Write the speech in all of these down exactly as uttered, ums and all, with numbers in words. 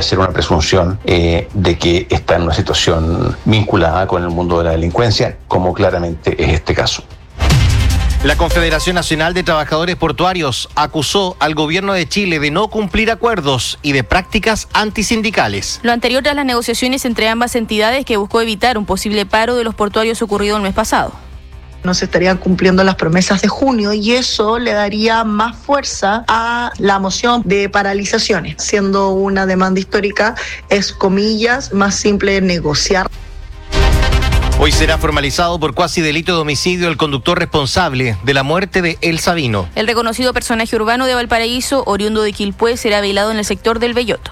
hacer una presunción eh, de que está en una situación vinculada con el mundo de la delincuencia, como claramente es este caso. La Confederación Nacional de Trabajadores Portuarios acusó al gobierno de Chile de no cumplir acuerdos y de prácticas antisindicales. Lo anterior tras las negociaciones entre ambas entidades que buscó evitar un posible paro de los portuarios ocurrido el mes pasado. No se estarían cumpliendo las promesas de junio y eso le daría más fuerza a la moción de paralizaciones. Siendo una demanda histórica, es comillas, más simple negociar. Hoy será formalizado por cuasi delito de homicidio el conductor responsable de la muerte de El Sabino. El reconocido personaje urbano de Valparaíso, oriundo de Quilpué, será velado en el sector del Belloto.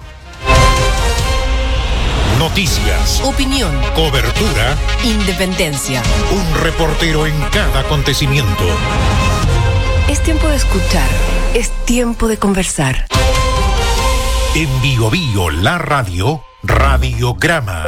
Noticias, opinión, cobertura, independencia. Un reportero en cada acontecimiento. Es tiempo de escuchar, es tiempo de conversar. En Bio Bio, la radio, Radiograma.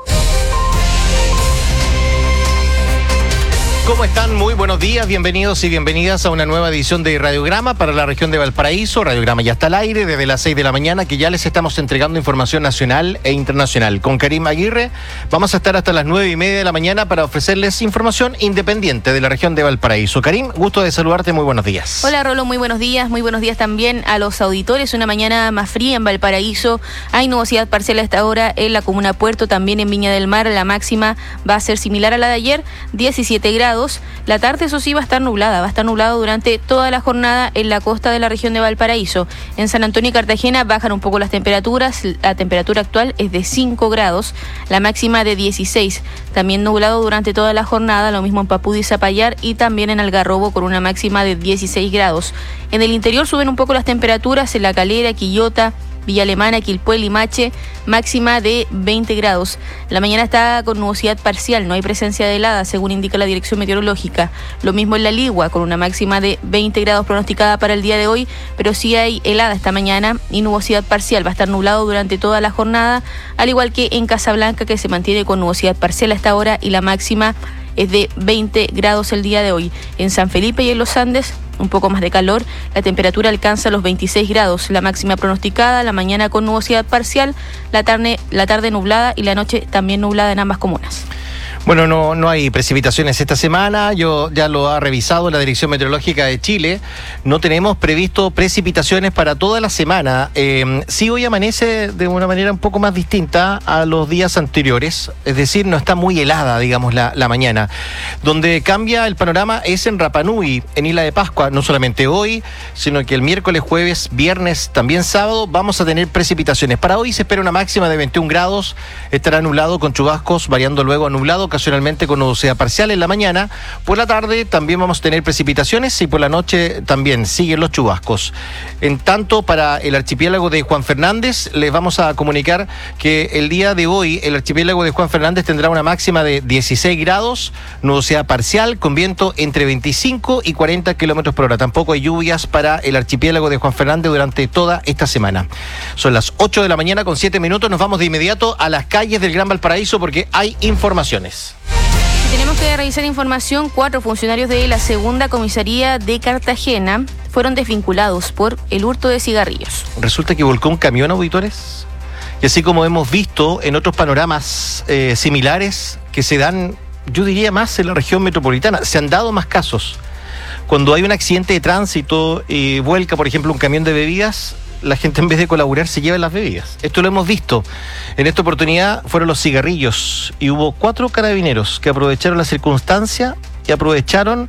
¿Cómo están? Muy buenos días, bienvenidos y bienvenidas a una nueva edición de Radiograma para la región de Valparaíso. Radiograma ya está al aire desde las seis de la mañana, que ya les estamos entregando información nacional e internacional. Con Karim Aguirre vamos a estar hasta las nueve y media de la mañana para ofrecerles información independiente de la región de Valparaíso. Karim, gusto de saludarte, muy buenos días. Hola Rolo, muy buenos días, muy buenos días también a los auditores. Una mañana más fría en Valparaíso, hay nubosidad parcial a esta hora en la comuna Puerto, también en Viña del Mar. La máxima va a ser similar a la de ayer, diecisiete grados. La tarde, eso sí, va a estar nublada, va a estar nublado durante toda la jornada en la costa de la región de Valparaíso. En San Antonio y Cartagena bajan un poco las temperaturas, la temperatura actual es de cinco grados, la máxima de dieciséis. También nublado durante toda la jornada, lo mismo en Papudí y Zapallar y también en Algarrobo con una máxima de dieciséis grados. En el interior suben un poco las temperaturas en La Calera, Quillota, Villa Alemana, Quilpué, Limache, máxima de veinte grados. La mañana está con nubosidad parcial, no hay presencia de heladas, según indica la Dirección Meteorológica. Lo mismo en La Ligua, con una máxima de veinte grados pronosticada para el día de hoy, pero sí hay helada esta mañana y nubosidad parcial. Va a estar nublado durante toda la jornada, al igual que en Casablanca, que se mantiene con nubosidad parcial a esta hora y la máxima es de veinte grados el día de hoy. En San Felipe y en los Andes, un poco más de calor, la temperatura alcanza los veintiséis grados, la máxima pronosticada, la mañana con nubosidad parcial, la tarde, la tarde nublada y la noche también nublada en ambas comunas. Bueno, no, no hay precipitaciones esta semana, yo ya lo ha revisado la Dirección Meteorológica de Chile, no tenemos previsto precipitaciones para toda la semana. Eh, sí, hoy amanece de una manera un poco más distinta a los días anteriores, es decir, no está muy helada, digamos, la, la mañana. Donde cambia el panorama es en Rapa Nui, en Isla de Pascua, no solamente hoy, sino que el miércoles, jueves, viernes, también sábado, vamos a tener precipitaciones. Para hoy se espera una máxima de veintiún grados, estará nublado con chubascos, variando luego a nublado, ocasionalmente con nubosidad parcial en la mañana. Por la tarde también vamos a tener precipitaciones y por la noche también siguen los chubascos. En tanto, para el archipiélago de Juan Fernández, les vamos a comunicar que el día de hoy el archipiélago de Juan Fernández tendrá una máxima de dieciséis grados, nubosidad parcial con viento entre veinticinco y cuarenta kilómetros por hora. Tampoco hay lluvias para el archipiélago de Juan Fernández durante toda esta semana. Son las ocho de la mañana con siete minutos. Nos vamos de inmediato a las calles del Gran Valparaíso porque hay informaciones. Tenemos que revisar información. Cuatro funcionarios de la segunda comisaría de Cartagena fueron desvinculados por el hurto de cigarrillos. Resulta que volcó un camión, auditores, y así como hemos visto en otros panoramas eh, similares que se dan, yo diría más en la región metropolitana, se han dado más casos. Cuando hay un accidente de tránsito y vuelca, por ejemplo, un camión de bebidas, la gente en vez de colaborar se lleva las bebidas. Esto lo hemos visto. En esta oportunidad fueron los cigarrillos y hubo cuatro carabineros que aprovecharon la circunstancia y aprovecharon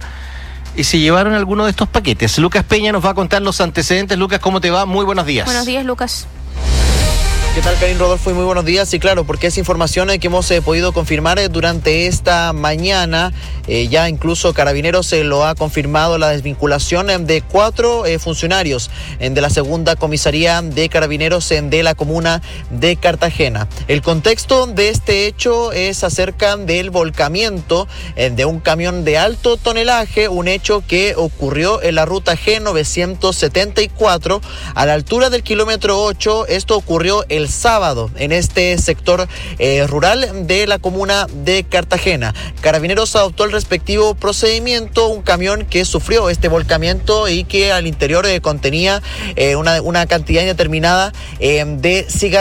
y se llevaron algunos de estos paquetes. Lucas Peña nos va a contar los antecedentes. Lucas, ¿cómo te va? Muy buenos días. Buenos días, Lucas. ¿Qué tal, Karim, Rodolfo? Y muy buenos días. Y claro, porque es información que hemos eh, podido confirmar eh, durante esta mañana. Eh, ya incluso Carabineros se eh, lo ha confirmado la desvinculación eh, de cuatro eh, funcionarios eh, de la segunda comisaría de Carabineros eh, de la comuna de Cartagena. El contexto de este hecho es acerca del volcamiento eh, de un camión de alto tonelaje, un hecho que ocurrió en la ruta G novecientos setenta y cuatro a la altura del kilómetro ocho. Esto ocurrió el sábado en este sector eh, rural de la comuna de Cartagena. Carabineros adoptó el respectivo procedimiento, un camión que sufrió este volcamiento y que al interior eh, contenía eh, una, una cantidad indeterminada eh, de cigarrillos.